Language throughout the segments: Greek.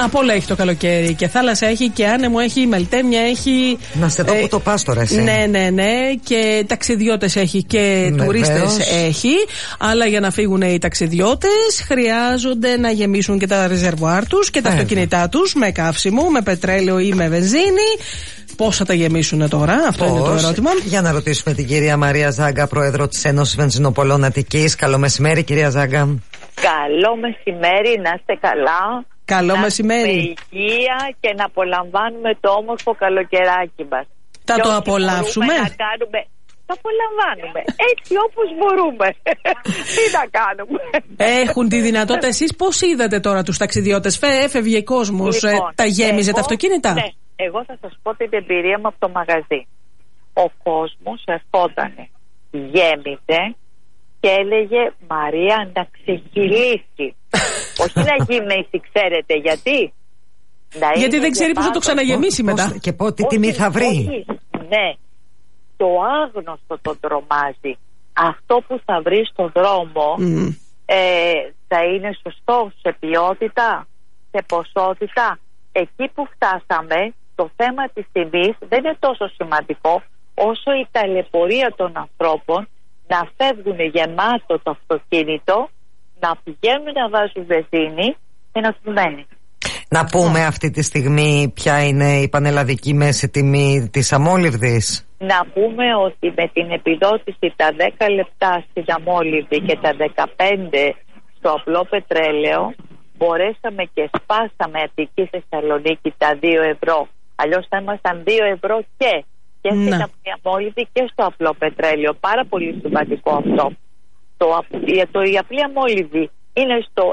Από όλα έχει το καλοκαίρι. Και θάλασσα έχει και άνεμο έχει, μελτέμια έχει. Να σε δω που το πας τώρα εσύ. Ναι. Και ταξιδιώτες έχει και τουρίστες έχει. Αλλά για να φύγουν οι ταξιδιώτες χρειάζονται να γεμίσουν και τα ρεζερβουάρ τους και τα αυτοκίνητά τους με καύσιμο, με πετρέλαιο ή με βενζίνη. Πώς θα τα γεμίσουν τώρα, αυτό είναι το ερώτημα. Για να ρωτήσουμε την κυρία Μαρία Ζάγκα, πρόεδρο της Ένωσης Βενζινοπολών Αττικής. Καλό μεσημέρι, κυρία Ζάγκα. Καλό μεσημέρι, να είστε καλά. Καλό μεσημέρι. Με υγεία και να απολαμβάνουμε το όμορφο καλοκαιράκι μας. Θα το απολαύσουμε. Να κάνουμε, το απολαμβάνουμε έτσι όπως μπορούμε. Τι να κάνουμε. Έχουν τη δυνατότητα. Εσείς πώς είδατε τώρα τους ταξιδιώτες? Έφευγε κόσμος, τα γέμιζε τα αυτοκίνητα? Ναι, εγώ θα σας πω την εμπειρία μου από το μαγαζί. Ο κόσμος ερχότανε, γέμιζε και έλεγε Μαρία να ξεκυλήσει. Όχι να γυμίσει, ξέρετε γιατί? Γιατί δεν ξέρει πώς θα το ξαναγεμίσει μετά. Και τι τιμή θα βρει. Ναι, το άγνωστο τον τρομάζει. Αυτό που θα βρει στον δρόμο θα είναι σωστό σε ποιότητα, σε ποσότητα. Εκεί που φτάσαμε, το θέμα της τιμής δεν είναι τόσο σημαντικό όσο η ταλαιπωρία των ανθρώπων να φεύγουν γεμάτο το αυτοκίνητο, να πηγαίνουν να βάζουν βενζίνη και να του μένει. Να πούμε αυτή τη στιγμή ποια είναι η πανελλαδική μέση τιμή της αμόλυβδης. Να πούμε ότι με την επιδότηση τα 10 λεπτά στην αμόλυβδη και τα 15 στο απλό πετρέλαιο μπορέσαμε και σπάσαμε Αττική Θεσσαλονίκη τα 2 ευρώ. Αλλιώς θα ήμασταν 2 ευρώ και στην αμόλυβδη και στο απλό πετρέλαιο. Πάρα πολύ σημαντικό αυτό. Η απλή αμόλυβδη είναι στο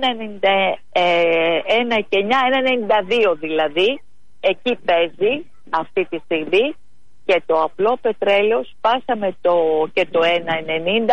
1,91 και 1,92 δηλαδή. Εκεί παίζει αυτή τη στιγμή. Και το απλό πετρέλαιο σπάσαμε και το 1,90,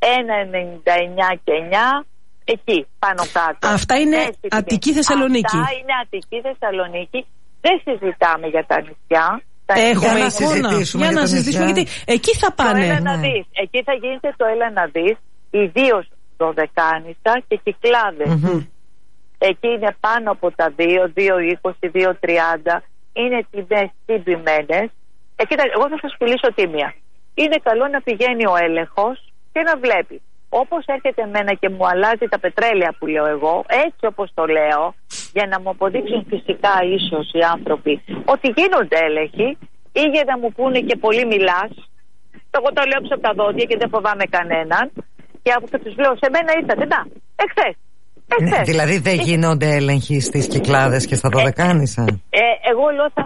1,99 και 9. Εκεί πάνω κάτω. Αυτά είναι Αττική Θεσσαλονίκη. Αυτά είναι Αττική Θεσσαλονίκη. Δεν συζητάμε για τα νησιά. Έχουμε εικόνα. Για να συζητήσουμε γιατί εκεί θα πάνε. Εκεί θα γίνεται το έλα να δεις, ιδίως Δωδεκάνησα και Κυκλάδες. Εκεί είναι πάνω από τα 2,20, 2,30. Είναι τιμές συμπημένες. Εγώ θα σας πουλήσω τίμια. Είναι καλό να πηγαίνει ο έλεγχος και να βλέπει. Όπως έρχεται εμένα και μου αλλάζει τα πετρέλαια που λέω εγώ, έτσι όπως το λέω, για να μου αποδείξουν φυσικά ίσως οι άνθρωποι ότι γίνονται έλεγχοι, ή για να μου πούνε και πολύ μιλάς. Εγώ το λέω από τα δόντια και δεν φοβάμαι κανέναν. Και από τους λέω, σε μένα ήρθατε, εχθές. Δηλαδή δεν γίνονται έλεγχοι στις Κυκλάδες και στα Δωδεκάνησα. Εγώ λέω θα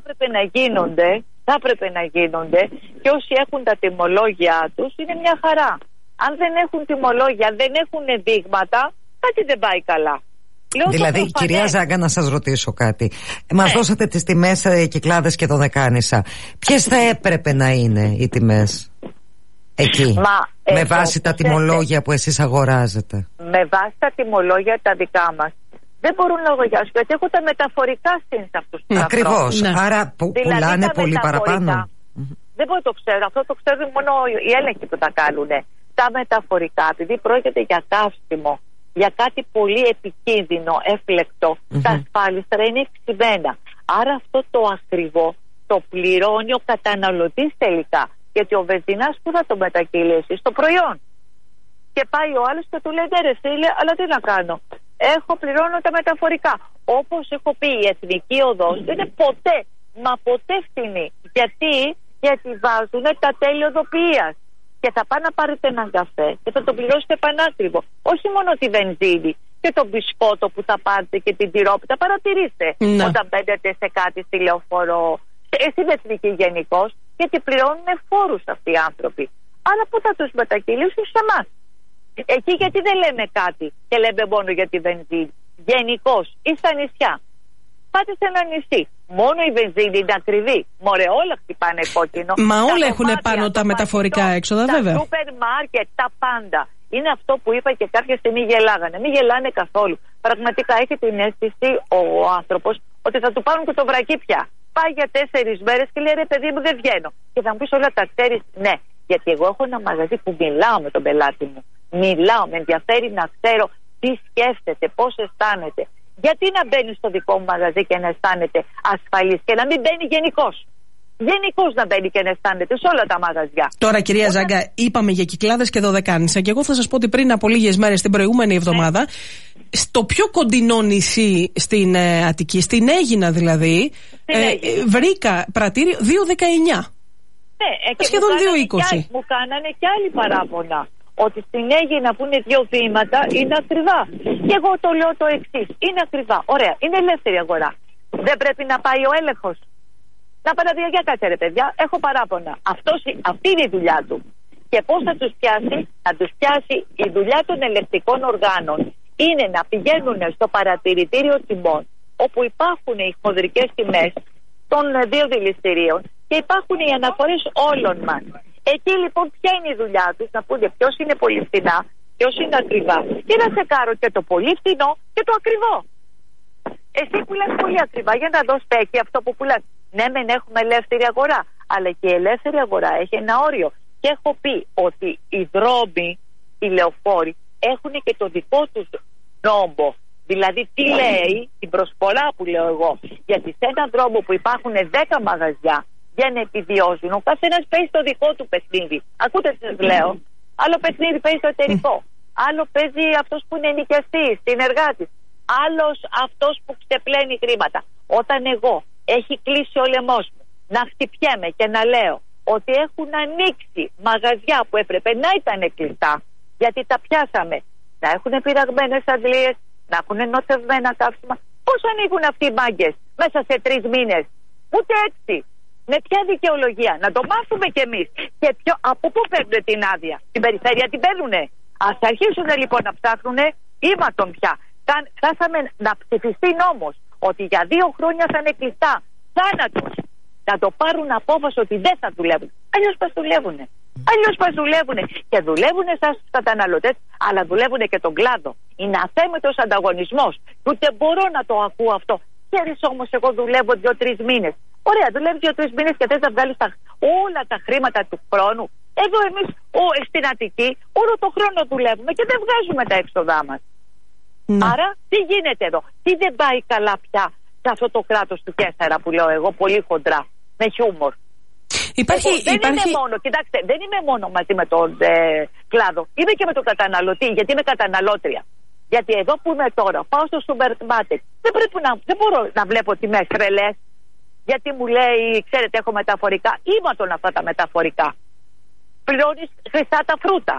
έπρεπε να γίνονται και όσοι έχουν τα τιμολόγια τους είναι μια χαρά. Αν δεν έχουν τιμολόγια, δεν έχουν δείγματα, κάτι δεν πάει καλά. Δηλαδή, κυρία Ζάγκα, να σας ρωτήσω κάτι. Μας δώσατε τις τιμές Κυκλάδες και Δωδεκάνησα. Ποιες θα έπρεπε να είναι οι τιμές εκεί, με βάση τα τιμολόγια που εσείς αγοράζετε? Με βάση τα τιμολόγια τα δικά μας. Δεν μπορούν να λογιάσουν, γιατί έχω τα μεταφορικά στην αυτούς τους. Ακριβώς. Άρα πουλάνε πολύ παραπάνω. Δεν μπορώ να το ξέρω. Αυτό το ξέρουν μόνο οι έλεγχοι που τα κάνουν. Τα μεταφορικά, επειδή πρόκειται για καύσιμο, για κάτι πολύ επικίνδυνο, έφλεκτο, τα ασφάλιστρα είναι εξημένα. Άρα αυτό το ακριβό το πληρώνει ο καταναλωτής τελικά. Γιατί ο βενζινάς που θα το μετακυλήσει στο προϊόν. Και πάει ο άλλος και του λέει ναι ρε φίλε, αλλά τι να κάνω. Πληρώνω τα μεταφορικά. Όπως έχω πει, η εθνική οδός δεν είναι ποτέ φθηνή. Γιατί βάζουν τα τέλη οδοποιίας. Και θα πάνε να πάρετε έναν καφέ και θα το πληρώσετε πανάκριβο. Όχι μόνο τη βενζίνη και το μπισκότο που θα πάρετε και την τυρόπιτα. Παρατηρήστε όταν μπαίνετε σε κάτι στη λεωφορείο, στην εθνική γενικώς, γιατί πληρώνουν φόρους αυτοί οι άνθρωποι. Αλλά πού θα τους μετακυλήσουν σε εμάς? Εκεί γιατί δεν λέμε κάτι και λέμε μόνο για τη βενζίνη? Γενικώς ή στα νησιά. Πάτε σε ένα νησί. Μόνο η βενζίνη είναι ακριβή. Μωρέ, όλα χτυπάνε κόκκινο. Μα όλα έχουν πάνω τα μεταφορικά έξοδα, βέβαια. Τα σούπερ μάρκετ, τα πάντα. Είναι αυτό που είπα και κάποια στιγμή γελάγανε. Μην γελάνε καθόλου. Πραγματικά έχει την αίσθηση ο άνθρωπος ότι θα του πάρουν και το βρακί πια. Πάει για 4 μέρες και λέει ρε παιδί μου δεν βγαίνω. Και θα μου πεις όλα τα ξέρεις. Ναι, γιατί εγώ έχω ένα μαγαζί που μιλάω με τον πελάτη μου. Με ενδιαφέρει να ξέρω τι σκέφτεται, πώς αισθάνεται. Γιατί να μπαίνει στο δικό μου μαγαζί και να αισθάνεται ασφαλής και να μην μπαίνει γενικώς? Γενικώς να μπαίνει και να αισθάνεται σε όλα τα μαγαζιά. Τώρα, κυρία Ζάγκα, είπαμε για Κυκλάδες και Δωδεκάνησα και εγώ θα σας πω ότι πριν από λίγες μέρες, την προηγούμενη εβδομάδα, στο πιο κοντινό νησί στην Αττική, στην Αίγινα δηλαδή, βρήκα πρατήριο 2,19. Ναι, σχεδόν 2,20. Μου κάνανε και άλλοι παράπονα ότι στην Αίγινα που είναι 2 βήματα είναι ακριβά. Και εγώ το λέω το εξής: είναι ακριβά. Ωραία, είναι ελεύθερη αγορά. Δεν πρέπει να πάει ο έλεγχος? Να παραδείγμα, για κάτσε ρε παιδιά, έχω παράπονα. Αυτή είναι η δουλειά του. Και πώς θα τους πιάσει? Θα τους πιάσει η δουλειά των ελεκτικών οργάνων. Είναι να πηγαίνουν στο παρατηρητήριο τιμών, όπου υπάρχουν οι χονδρικές τιμές των 2 δηληστηρίων και υπάρχουν οι αναφορές όλων μας. Εκεί λοιπόν ποια είναι η δουλειά τους? Να πούνε ποιος είναι πολύ φθηνά, ποιος είναι ακριβά. Και να τσεκάρω και το πολύ φθηνό και το ακριβό. Εσύ πουλάς πολύ ακριβά, για να δω στέκει αυτό που πουλάς. Ναι, μεν έχουμε ελεύθερη αγορά, αλλά και η ελεύθερη αγορά έχει ένα όριο. Και έχω πει ότι οι δρόμοι, οι λεωφόροι, έχουν και το δικό τους νόμο. Δηλαδή, τι λέει την προσφορά που λέω εγώ? Γιατί σε έναν δρόμο που υπάρχουν 10 μαγαζιά για να επιβιώσουν, ο καθένας παίζει το δικό του παιχνίδι. Ακούτε τι σας λέω? Άλλο παιχνίδι παίζει το εταιρικό. Άλλο παίζει αυτός που είναι νοικιαστής, συνεργάτης. Άλλος αυτός που ξεπλένει χρήματα. Όταν εγώ έχει κλείσει ο λαιμός μου να χτυπιέμαι και να λέω ότι έχουν ανοίξει μαγαζιά που έπρεπε να ήταν κλειστά, γιατί τα πιάσαμε, να έχουν πειραγμένες αντλίες, να έχουν νοθευμένα καύσιμα, πώς ανοίγουν αυτοί οι μάγκες μέσα σε 3 μήνες? Ούτε έτσι. Με ποια δικαιολογία? Να το μάθουμε κι εμείς. Και από πού παίρνουν την άδεια? Την περιφέρεια την παίρνουνε? Ας αρχίσουν λοιπόν να ψάχνουνε ήμαρτον πια. Φτάσαμε να ψηφιστεί νόμος ότι για 2 χρόνια θα είναι κλειστά. Θάνατος. Να το πάρουν απόφαση ότι δεν θα δουλεύουν. Αλλιώς πας δουλεύουνε. Και δουλεύουνε σαν τους καταναλωτές, αλλά δουλεύουνε και τον κλάδο. Είναι αθέμητος ανταγωνισμός. Ούτε μπορώ να το ακούω αυτό. Ξέρεις όμως, εγώ δουλεύω 2-3 μήνες. Ωραία, δουλεύεις 2-3 μήνες και θες να βγάλεις όλα τα χρήματα του χρόνου. Εδώ εμείς στην Αττική όλο το χρόνο δουλεύουμε και δεν βγάζουμε τα έξοδά μας. Άρα τι γίνεται εδώ? Τι δεν πάει καλά πια σε αυτό το κράτος του Κέσσαρα που λέω εγώ πολύ χοντρά, με χιούμορ? Κοιτάξτε, δεν είμαι μόνο μαζί με τον κλάδο. Είμαι και με τον καταναλωτή, γιατί είμαι καταναλώτρια. Γιατί εδώ που είμαι τώρα, πάω στο σούπερ μάρκετ, δεν μπορώ να βλέπω τιμές τρελές. Γιατί μου λέει, ξέρετε, έχω μεταφορικά. Ήμαρτον αυτά τα μεταφορικά. Πληρώνεις χρυσά τα φρούτα,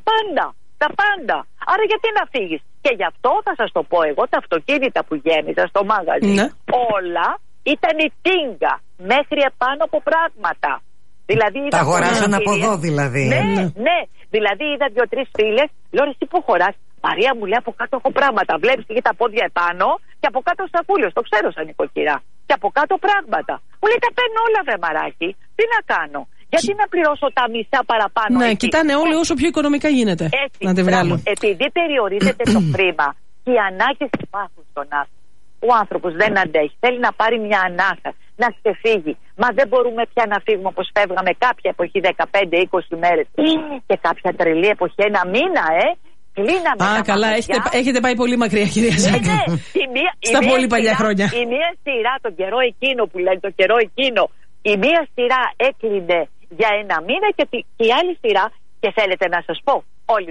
τα πάντα. Άρα γιατί να φύγεις? Και γι' αυτό θα σας το πω εγώ, τα αυτοκίνητα που γέμιζα στο μαγαζί, όλα ήταν η τίνγκα, μέχρι επάνω από πράγματα. Δηλαδή, τα αγοράσαν από εδώ δηλαδή. Ναι. Δηλαδή είδα 2-3 φίλες, λέω εσύ που χωράς? Μαρία μου λέει από κάτω έχω πράγματα. Βλέπεις και τα πόδια επάνω και από κάτω σακούλιος, το ξέρω σαν νοικοκυρά. Και από κάτω πράγματα. Μου λέει τα παίρνω όλα βρε μαράκι. Τι να κάνω? Γιατί να πληρώσω τα μισά παραπάνω? Ναι, κοιτάνε όλοι όσο πιο οικονομικά γίνεται. Έτσι, να τη βγάλουν. Επειδή περιορίζεται το χρήμα και οι ανάγκες υπάρχουν στον άνθρωπο. Ο άνθρωπος δεν αντέχει. Θέλει να πάρει μια ανάσα, να ξεφύγει. Μα δεν μπορούμε πια να φύγουμε όπως φεύγαμε κάποια εποχή 15-20 μέρες. Και κάποια τρελή εποχή 1 μήνα, κλείναμε. Καλά, έχετε πάει πολύ μακριά, κυρία Ζάγκα. Στα πολύ παλιά χρόνια. Η μία σειρά, τον καιρό εκείνο που λένε, το καιρό εκείνο, η μία σειρά έκλεινε για 1 μήνα και η άλλη σειρά, και θέλετε να σας πω, όλοι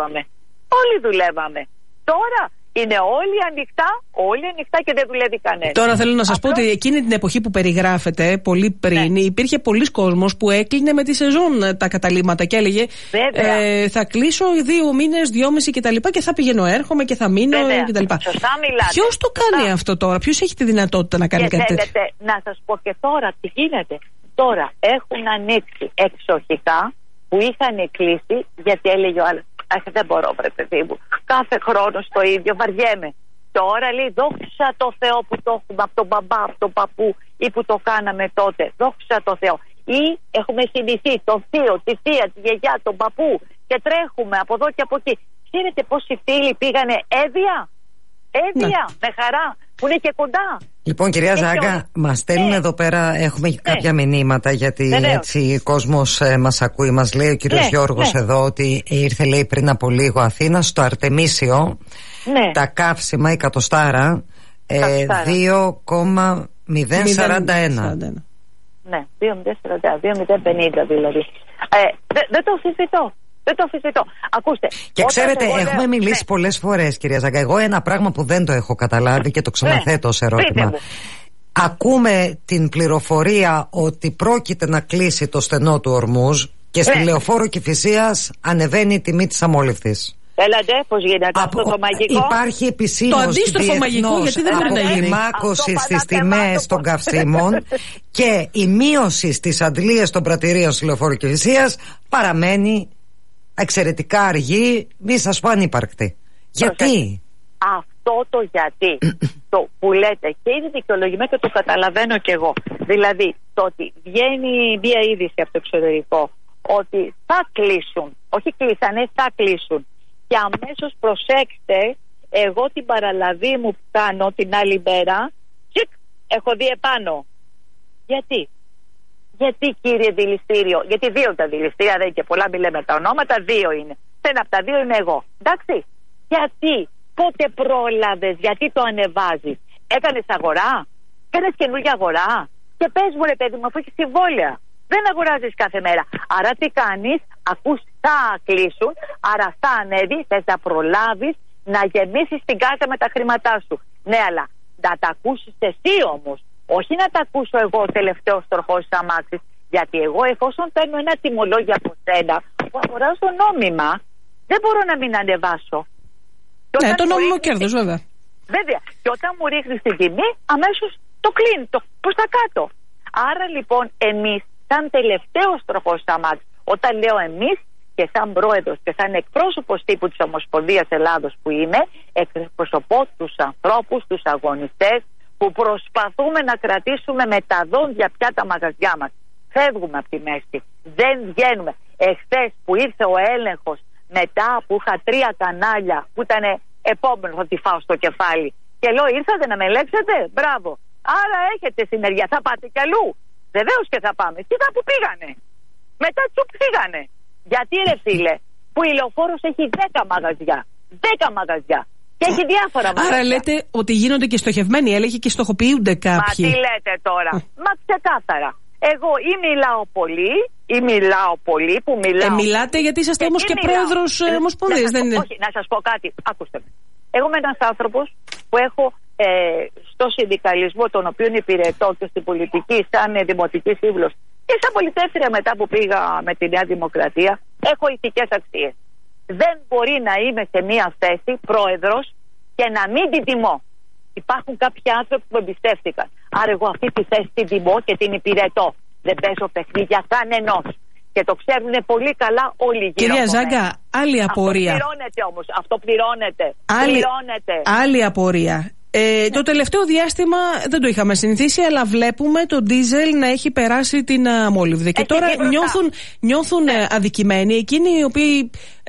δουλεύαμε. Τώρα είναι όλοι ανοιχτά και δεν δουλεύει κανένα. Τώρα θέλω να σας πω ότι εκείνη την εποχή που περιγράφετε, πολύ πριν, υπήρχε πολλοί κόσμος που έκλεινε με τη σεζόν τα καταλήμματα και έλεγε θα κλείσω 2 μήνες, 2,5 κτλ. Και θα πηγαίνω, έρχομαι και θα μείνω κτλ. Ποιος το κάνει αυτό τώρα? Ποιος έχει τη δυνατότητα να κάνει κάτι τέτοιο? Να σας πω και τώρα τι γίνεται. Τώρα έχουν ανοίξει εξοχικά που είχαν κλείσει, γιατί έλεγε ο άλλος δεν μπορώ βρε παιδί μου, κάθε χρόνο στο ίδιο, βαριέμαι. Τώρα λέει δόξα τω Θεώ που το έχουμε από τον μπαμπά, από τον παππού ή που το κάναμε τότε, δόξα τω Θεώ. Ή έχουμε θυμηθεί τον θείο, τη θεία, τη γιαγιά, τον παππού και τρέχουμε από εδώ και από εκεί. Ξέρετε πόσοι φίλοι πήγανε έδεια? Έδεια, με χαρά, που είναι και κοντά. Λοιπόν, κυρία Ζάγκα, μας στέλνουν εδώ πέρα, έχουμε κάποια μηνύματα, γιατί έτσι ο κόσμος μας ακούει. Μας λέει ο κύριος Γιώργος εδώ ότι ήρθε, λέει, πριν από λίγο Αθήνα, στο Αρτεμίσιο, τα καύσιμα, η κατοστάρα, 2,041. Ναι, 2,050 δηλαδή. Δεν το αμφισβητώ. Δεν το αμφισβητώ. Ακούστε. Και ξέρετε, έχουμε μιλήσει πολλές φορές, κυρία Ζάγκα. Εγώ ένα πράγμα που δεν το έχω καταλάβει και το ξαναθέτω ως ερώτημα. Ακούμε την πληροφορία ότι πρόκειται να κλείσει το στενό του Ορμούζ και στη Λεωφόρο Κηφισίας ανεβαίνει η τιμή της αμόλυφθης. Έλατε, πώς γίνεται αυτό το μαγικό? Υπάρχει επισήμως το αντίστροφο μαγικό, γιατί δεν πρέπει να γίνει. Κλιμάκωση στις τιμές των καυσίμων και η μείωση στις αντλίες των πρατηρίων στη Λεωφόρο Κηφισίας παραμένει εξαιρετικά αργή, μη σας πω ανύπαρκτη. Γιατί? Αυτό το γιατί το που λέτε και είναι δικαιολογημένο και το καταλαβαίνω κι εγώ. Δηλαδή το ότι βγαίνει μια είδηση από το εξωτερικό ότι θα κλείσουν, όχι κλείσανε, θα κλείσουν, και αμέσως προσέξτε, εγώ την παραλαβή μου που κάνω την άλλη μέρα, έχω δει επάνω. Γιατί κύριε δηληστήριο? Γιατί δύο τα δηληστήρια, δεν είναι και πολλά, μην λέμε τα ονόματα, δύο είναι. Ένα από τα δύο είναι εγώ. Εντάξει. Γιατί, πότε πρόλαβες, γιατί το ανεβάζεις? Έκανες αγορά? Έκανες καινούργια αγορά? Και πες μου, ρε παιδί μου, αφού έχεις συμβόλαια. Δεν αγοράζεις κάθε μέρα. Άρα τι κάνεις? Ακούς, θα κλείσουν, άρα θα ανέβει, θες να προλάβεις να γεμίσεις την κάρτα με τα χρήματά σου. Ναι, αλλά να τα ακούσεις εσύ όμως. Όχι να τα ακούσω εγώ τελευταίο τροχός της αμάξης. Γιατί εγώ, εφόσον παίρνω ένα τιμολόγιο από σένα που αγοράζω νόμιμα, δεν μπορώ να μην ανεβάσω. Ναι, το νόμιμο κέρδος, βέβαια. Βέβαια. Και όταν μου ρίχνεις την τιμή, αμέσως το κλείνει προς τα κάτω. Άρα λοιπόν, εμείς, σαν τελευταίος τροχός της αμάξης, όταν λέω εμείς και σαν πρόεδρος και σαν εκπρόσωπος τύπου της Ομοσπονδίας Ελλάδος που είμαι, εκπροσωπώ τους ανθρώπους, τους αγωνιστές, που προσπαθούμε να κρατήσουμε με τα δόντια πια τα μαγαζιά μας. Φεύγουμε από τη μέση. Δεν βγαίνουμε. Εχθές που ήρθε ο έλεγχος, μετά που είχα 3 κανάλια που ήταν επόμενο θα τη φάω στο κεφάλι, και λέω, ήρθατε να με ελέγξετε? Μπράβο. Άρα έχετε συνεργεία. Θα πάτε κι αλλού? Βεβαίως και θα πάμε. Τι θα που πήγανε? Μετά τσουπ πήγανε. Γιατί ρε φίλε, που η Λεωφόρος έχει 10 μαγαζιά. 10 μαγαζιά. Και έχει διάφορα μαγαζιά. Άρα λέτε ότι γίνονται και στοχευμένοι έλεγχοι και στοχοποιούνται κάποιοι. Μα τι λέτε τώρα? Μα ξεκάθαρα. Εγώ ή μιλάω πολύ που μιλάω. Μιλάτε γιατί είσαστε όμως και πρόεδρος Ομοσπονδίας, δεν είναι? Όχι, να σας πω κάτι. Άκουστε με. Εγώ είμαι ένας άνθρωπος που έχω στο συνδικαλισμό, τον οποίο υπηρετώ, και στην πολιτική σαν δημοτική σύμβουλος και σαν πολιτεύθυρα μετά που πήγα με τη Νέα Δημοκρατία, έχω ηθικές αξίες. Δεν μπορεί να είμαι σε μία θέση πρόεδρος και να μην την τιμώ. Υπάρχουν κάποιοι άνθρωποι που εμπιστεύτηκαν. Άρα εγώ αυτή τη θέση την τιμώ και την υπηρετώ. Δεν παίζω παιχνίδια κανενός. Και το ξέρουν πολύ καλά όλοι γύρω. Κυρία Ζάγκα, άλλη απορία. Αυτό πληρώνεται όμως. Αυτό πληρώνεται. Άλλη απορία. Το τελευταίο διάστημα δεν το είχαμε συνηθίσει, αλλά βλέπουμε το ντίζελ να έχει περάσει την αμόλυβδη. Και τώρα νιώθουν αδικημένοι εκείνοι οι οποίοι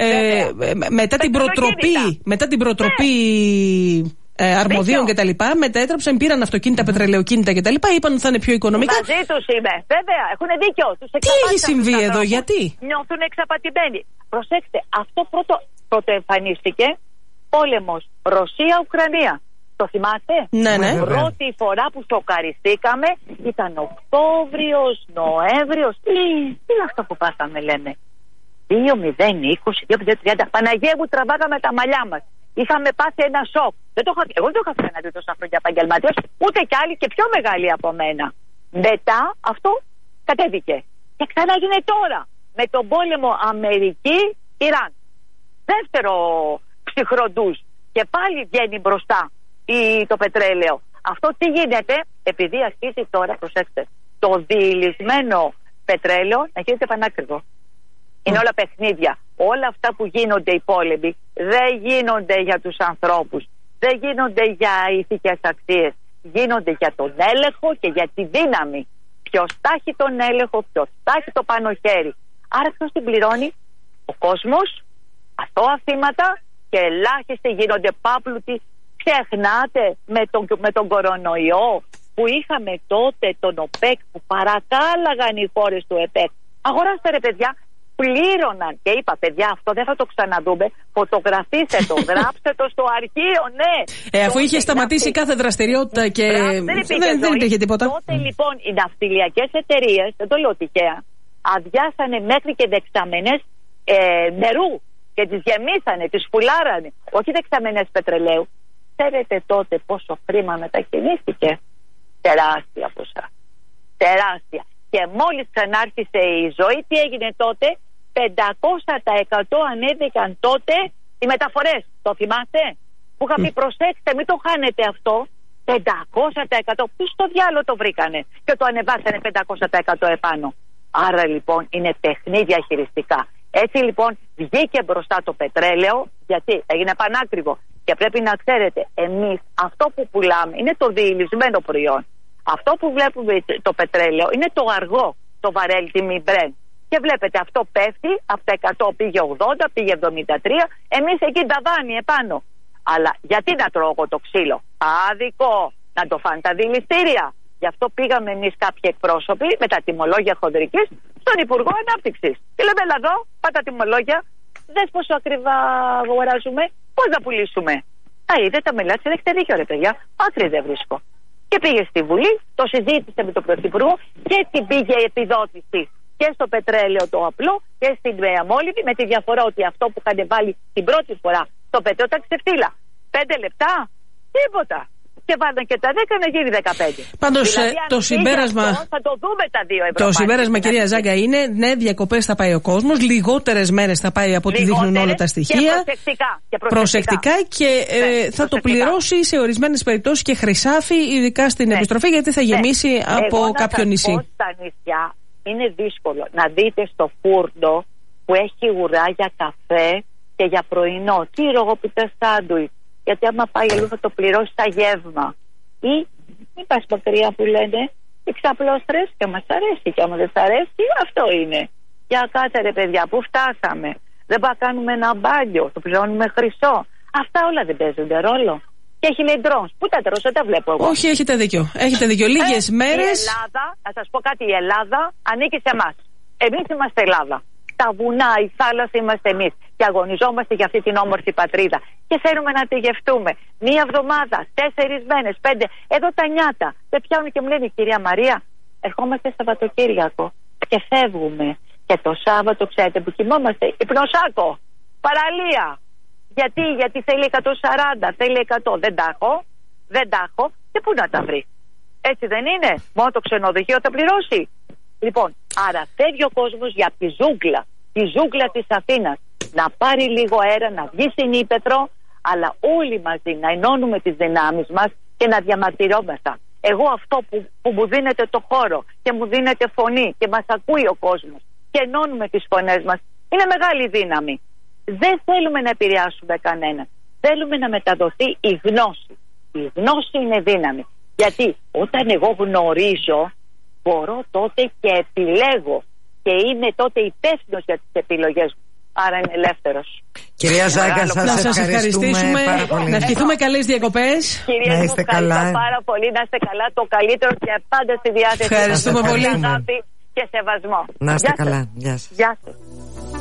μετά την προτροπή αρμοδίων κτλ. Μετέτρεψαν, πήραν αυτοκίνητα, πετρελαιοκίνητα κτλ. Είπαν ότι θα είναι πιο οικονομικά. Μαζί τους είμαι. Βέβαια, έχουν δίκιο. Τι έχει συμβεί εδώ, γιατί? Νιώθουν εξαπατημένοι. Προσέξτε, αυτό πρώτο εμφανίστηκε πόλεμος Ρωσία-Ουκρανία. Το θυμάστε? Ναι. Πρώτη φορά που σοκαριστήκαμε ήταν Οκτώβριος, Νοέμβριος. Τι είναι αυτό που πάθαμε, λέμε? 2-0-20, 2-0-30. Παναγία μου, τραβάγαμε τα μαλλιά μας. Είχαμε πάθει ένα σοκ. Εγώ δεν το είχα φαίνεται τόσα χρόνια επαγγελματίας, ούτε κι άλλοι και πιο μεγάλοι από μένα. Μετά αυτό κατέβηκε. Και ξανά έγινε τώρα. Με τον πόλεμο Αμερική-Ιράν. Δεύτερο ψυχροντούς. Και πάλι βγαίνει μπροστά το πετρέλαιο. Αυτό τι γίνεται? Επειδή αρχίζει τώρα, προσέξτε, το διηλυσμένο πετρέλαιο να γίνεται πανάκριβο. Είναι όλα παιχνίδια. Όλα αυτά που γίνονται οι πόλεμοι δεν γίνονται για τους ανθρώπους. Δεν γίνονται για ηθικές αξίες. Γίνονται για τον έλεγχο και για τη δύναμη. Ποιος θα έχει τον έλεγχο, ποιος θα έχει το πάνω χέρι. Άρα ποιος την πληρώνει? Ο κόσμος, αθώα θύματα, και ελάχιστοι γίνονται πάπλουτοι Ξεχνάτε με τον κορονοϊό που είχαμε τότε τον ΟΠΕΚ που παρακάλαγαν οι χώρες του ΕΠΕΚ. Αγοράστε ρε παιδιά, πλήρωναν και είπα παιδιά αυτό δεν θα το ξαναδούμε, φωτογραφίστε το, γράψτε το στο αρχείο, ναι. Αφού είχε σταματήσει κάθε δραστηριότητα και δεν υπήρχε τίποτα. Τότε λοιπόν οι ναυτιλιακές εταιρείες, δεν το λέω τυχαία, αδειάσανε μέχρι και δεξαμενές νερού και τις γεμίσανε, τις πουλάρανε, όχι δεξαμενές πετρελαίου. Ξέρετε τότε πόσο χρήμα μετακινήθηκε? Τεράστια ποσά. Τεράστια. Και μόλις ξανάρχισε η ζωή, τι έγινε τότε? 500% ανέβηκαν τότε οι μεταφορές. Το θυμάστε? Που είχα πει προσέξτε, μην το χάνετε αυτό. 500%. Πού στο διάλογο το βρήκανε και το ανεβάσανε 500% επάνω. Άρα λοιπόν είναι παιχνίδια χειριστικά. Έτσι λοιπόν βγήκε μπροστά το πετρέλαιο, γιατί έγινε πανάκριβο. Και πρέπει να ξέρετε, εμείς αυτό που πουλάμε είναι το διηλυσμένο προϊόν. Αυτό που βλέπουμε το πετρέλαιο είναι το αργό, το βαρέλ τιμή Brent. Και βλέπετε αυτό πέφτει, από τα 100 πήγε 80, πήγε 73, εμείς εκεί ταβάνι επάνω. Αλλά γιατί να τρώω το ξύλο? Άδικο να το φάνε τα δηληστήρια. Γι' αυτό πήγαμε εμείς κάποιοι εκπρόσωποι με τα τιμολόγια χονδρικής στον Υπουργό Ανάπτυξης. Και λέμε, έλα εδώ, πάτα τιμολόγια, δες πόσο ακριβά αγοράζουμε, πώς να πουλήσουμε. Είδε τα μελάτια, έχετε δίκιο ρε παιδιά, άκρη δεν βρίσκω. Και πήγε στη Βουλή, το συζήτησε με τον Πρωθυπουργό και την πήγε η επιδότηση και στο πετρέλαιο το απλό και στην αμόλυβη, με τη διαφορά ότι αυτό που είχαν βάλει την πρώτη φορά το πετρέλαιο ήταν ξεφτύλα. 5 λεπτά, τίποτα. Και βάλαν και τα 10 να γίνει 15. Πάντως δηλαδή, το συμπέρασμα. Αυτό, θα το δούμε τα 2 ευρώ. Το συμπέρασμα, κυρία Ζάγκα, είναι ναι, διακοπές θα πάει ο κόσμος, λιγότερες μέρες θα πάει από ό,τι δείχνουν όλα τα στοιχεία. Και προσεκτικά και θα το πληρώσει σε ορισμένες περιπτώσεις και χρυσάφι, ειδικά στην επιστροφή, γιατί θα γεμίσει από κάποιο νησί. Στα νησιά είναι δύσκολο να δείτε στο φούρνο που έχει ουρά για καφέ και για πρωινό. Τι ρογοπιτές σάντουιτ. Γιατί άμα πάει αλλού θα το πληρώσει στα γεύμα. Ή μην πας μακριά που λένε οι ξαπλώστρες και μας αρέσει. Και άμα δεν σ' αρέσει, αυτό είναι. Για κάτσε ρε παιδιά, πού φτάσαμε? Δεν πάμε να κάνουμε ένα μπάνιο, το πληρώνουμε χρυσό. Αυτά όλα δεν παίζονται ρόλο. Και έχει λέει drones. Πού τα drones, δεν τα βλέπω εγώ. Όχι, έχετε δίκιο. Έχετε δίκιο. Λίγες μέρες. Η Ελλάδα, να σας πω κάτι, η Ελλάδα ανήκει σε εμάς. Εμείς είμαστε Ελλάδα. Τα βουνά, η θάλασσα είμαστε εμείς. Και αγωνιζόμαστε για αυτή την όμορφη πατρίδα. Και θέλουμε να τη γευτούμε. 1 εβδομάδα, 4 μέρες, 5. Εδώ τα νιάτα. Δεν πιάνουν και μου λένε, κυρία Μαρία, ερχόμαστε Σαββατοκύριακο και φεύγουμε. Και το Σάββατο, ξέρετε που κοιμόμαστε, υπνοσάκο. Παραλία. Γιατί θέλει 140, θέλει 100. Δεν τα έχω. Και πού να τα βρει? Έτσι δεν είναι? Μόνο το ξενοδοχείο θα πληρώσει. Λοιπόν, άρα φεύγει ο κόσμος για τη ζούγκλα της Αθήνας. Να πάρει λίγο αέρα, να βγει στην ύπαιθρο, αλλά όλοι μαζί να ενώνουμε τις δυνάμεις μας και να διαμαρτυρόμαστε. Εγώ αυτό που μου δίνεται το χώρο και μου δίνεται φωνή και μας ακούει ο κόσμος και ενώνουμε τις φωνές μας, είναι μεγάλη δύναμη. Δεν θέλουμε να επηρεάσουμε κανέναν. Θέλουμε να μεταδοθεί η γνώση. Η γνώση είναι δύναμη. Γιατί όταν εγώ γνωρίζω, μπορώ τότε και επιλέγω και είμαι τότε υπεύθυνος για τις επιλογές μου. Άρα είναι ελεύθερος. Κυρία Ζάγκα, σας ευχαριστούμε πάρα πολύ. Να ευχηθούμε καλές διακοπές. Κυρία, να είστε καλά. Πάρα πολύ, να είστε καλά, το καλύτερο και πάντα στη διάθεση. Ευχαριστούμε πολύ. Αγάπη και σεβασμό. Να είστε καλά. Γεια σας. Γεια σας.